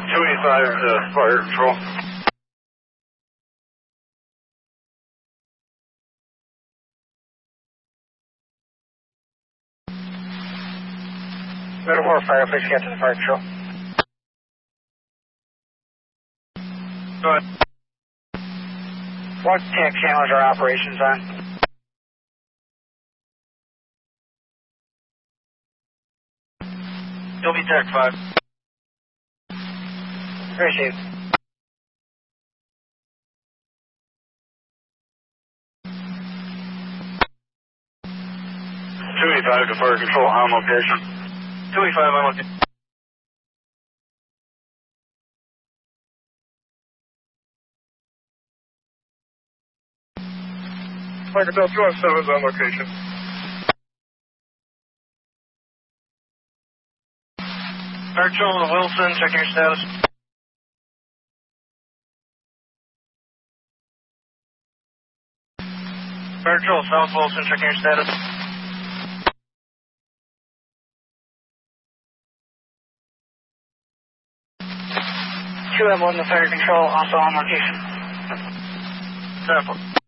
285 to fire control. Middle 4 fire, please get to the fire control. Go ahead. What tech channels are operations on? You'll be Tech 5. Appreciate it. 285 to fire control on location. 285 on location. Fire control 207 is on location. Fire control Wilson, checking your status. Fire control South Wilson, checking your status. Two M1 the fire control, also on location. Sample.